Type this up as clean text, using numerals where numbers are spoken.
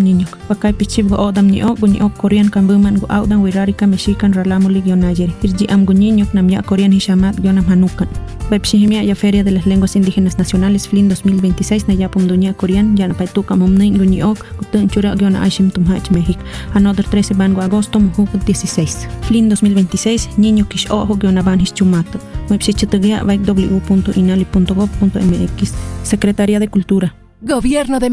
niño. Pakai pichib go odam ni ok Korean kambuman go audan wirarika mexican ralamuli guionayeri. Irji am go niño nam ya Korean hishamat guionam hanukan. Pepshihimia ya Feria de las Lenguas Indígenas Nacionales FLIN 2026 na yapum dunia Korean ya na paituka mumnin go niok kutun chura guiona ashim tumhach México. Another 13 ban go agosto mujuk 16. FLIN 2026 niño kish ojo guiona ban hischumato. Website w.inali.gov.mx. Secretaría de Cultura. Gobierno de